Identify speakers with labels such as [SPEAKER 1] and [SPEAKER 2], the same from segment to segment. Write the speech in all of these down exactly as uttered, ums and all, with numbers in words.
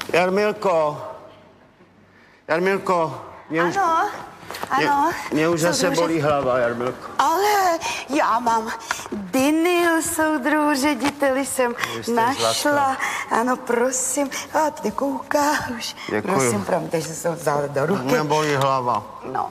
[SPEAKER 1] Jarmilko, Jarmilko, mě už,
[SPEAKER 2] ano, ano.
[SPEAKER 1] Mě, mě už zase
[SPEAKER 2] soudruže...
[SPEAKER 1] bolí hlava, Jarmilko.
[SPEAKER 2] Ale já mám Diniu, soudruhu řediteli jsem našla. Zlatka. Ano, prosím. A ty koukáš.
[SPEAKER 1] Děkuju.
[SPEAKER 2] Prosím, promiňte, že jsem vzala do ruky.
[SPEAKER 1] Mě bolí hlava.
[SPEAKER 2] No.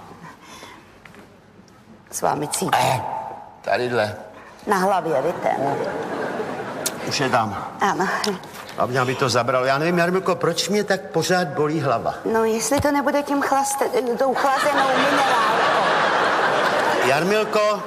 [SPEAKER 2] S vámi cítím.
[SPEAKER 1] Eh, tadyhle.
[SPEAKER 2] Na hlavě, víte.
[SPEAKER 1] Už je tam.
[SPEAKER 2] Ano.
[SPEAKER 1] Hlavně, aby to zabralo. Já nevím, Jarmilko, proč mě tak pořád bolí hlava?
[SPEAKER 2] No, jestli to nebude tím chlaste, tou chlazenou minerálkou.
[SPEAKER 1] Jarmilko,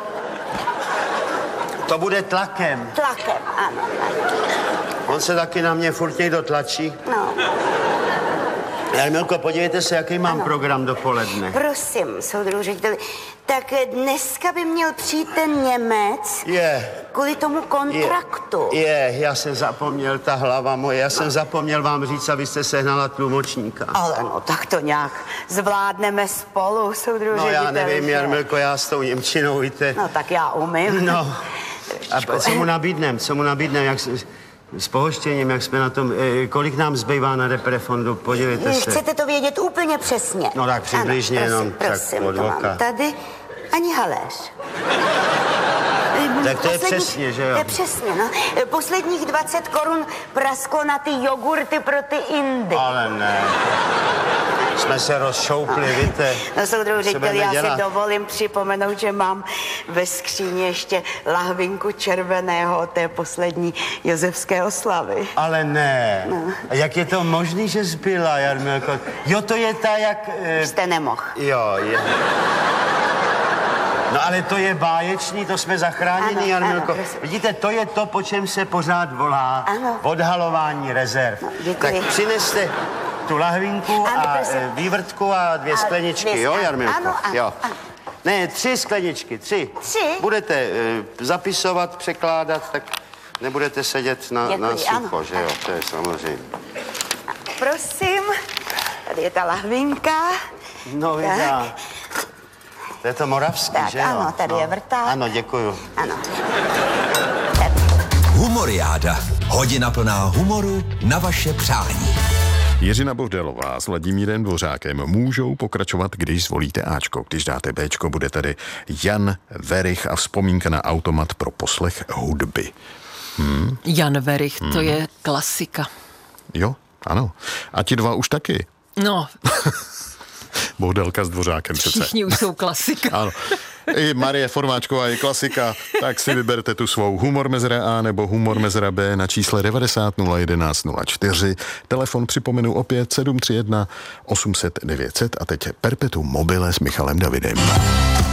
[SPEAKER 1] to bude tlakem.
[SPEAKER 2] Tlakem, ano.
[SPEAKER 1] On se taky na mě furt někdo tlačí.
[SPEAKER 2] No.
[SPEAKER 1] Jarmilko, podívejte se, jaký mám
[SPEAKER 2] ano.
[SPEAKER 1] program dopoledne.
[SPEAKER 2] Prosím, soudruhu řediteli, tak dneska by měl přijít ten Němec
[SPEAKER 1] Je.
[SPEAKER 2] kvůli tomu kontraktu.
[SPEAKER 1] Je, je, já jsem zapomněl, ta hlava moje, já jsem zapomněl vám říct, abyste sehnala tlumočníka.
[SPEAKER 2] Ale no, tak to nějak zvládneme spolu, soudruhu
[SPEAKER 1] No
[SPEAKER 2] řediteli.
[SPEAKER 1] já nevím, Jarmilko, já s tou němčinou, víte.
[SPEAKER 2] No tak já umím.
[SPEAKER 1] No, a co mu nabídnem, co mu nabídnem, jak s, s pohoštěním, jak jsme na tom, eh, kolik nám zbývá na reprefondu, podívejte se.
[SPEAKER 2] Chcete to vědět úplně přesně?
[SPEAKER 1] No tak přibližně
[SPEAKER 2] ano,
[SPEAKER 1] jenom,
[SPEAKER 2] prosím, prosím,
[SPEAKER 1] tak od
[SPEAKER 2] to
[SPEAKER 1] voka.
[SPEAKER 2] mám tady ani haléř.
[SPEAKER 1] Tak to je přesně, že jo?
[SPEAKER 2] To je přesně, no. Posledních dvacet korun prasklo na ty jogurty pro ty Indy.
[SPEAKER 1] Ale ne. Jsme se rozšoupli, no. Víte.
[SPEAKER 2] No, soudruhu řediteli, já
[SPEAKER 1] dělat?
[SPEAKER 2] si dovolím připomenout, že mám ve skříni ještě lahvinku červeného té poslední josefské oslavy.
[SPEAKER 1] Ale ne. No. A jak je to možný, že zbyla, Jarmilko? Jo, to je ta, jak... E...
[SPEAKER 2] Jste nemohl.
[SPEAKER 1] Jo, je... No ale to je báječný, to jsme zachráněni, ano, Jarmilko. Ano, vidíte, to je to, po čem se pořád volá.
[SPEAKER 2] Ano.
[SPEAKER 1] Odhalování rezerv.
[SPEAKER 2] No,
[SPEAKER 1] tak přineste tu lahvinku
[SPEAKER 2] ano,
[SPEAKER 1] a
[SPEAKER 2] prosím.
[SPEAKER 1] vývrtku a dvě a skleničky,
[SPEAKER 2] dvě,
[SPEAKER 1] jo, Jarmilko?
[SPEAKER 2] Ano, ano,
[SPEAKER 1] jo.
[SPEAKER 2] ano.
[SPEAKER 1] Ne, tři skleničky, tři.
[SPEAKER 2] Tři?
[SPEAKER 1] Budete e, zapisovat, překládat, tak nebudete sedět na,
[SPEAKER 2] Děkuji,
[SPEAKER 1] na sucho,
[SPEAKER 2] ano,
[SPEAKER 1] že jo? To je samozřejmě.
[SPEAKER 2] Prosím, tady je ta lahvinka.
[SPEAKER 1] No, vidá. To je to moravský,
[SPEAKER 2] tak,
[SPEAKER 1] že jo?
[SPEAKER 2] ano, tady
[SPEAKER 1] no.
[SPEAKER 2] je vrták.
[SPEAKER 1] Ano, děkuju.
[SPEAKER 2] Ano.
[SPEAKER 3] Humoriáda. Hodina plná humoru na vaše přání.
[SPEAKER 4] Jiřina Bohdalová s Vladimírem Dvořákem můžou pokračovat, když zvolíte Ačko. Když dáte Béčko, bude tady Jan Werich a vzpomínka na automat pro poslech hudby. Hmm?
[SPEAKER 5] Jan Werich, hmm. to je klasika.
[SPEAKER 4] Jo, ano. A ti dva už taky.
[SPEAKER 5] No.
[SPEAKER 4] Bohdelka s Dvořákem přece.
[SPEAKER 5] Všichni už jsou klasika.
[SPEAKER 4] Ano. I Marie Formáčková je klasika, tak si vyberte tu svou Humor mezera A nebo Humor mezera B na čísle devadesát nula jedenáct nula čtyři. Telefon připomenu opět sedm tři jedna osm set devět set a teď Perpetuum mobile s Michalem Davidem.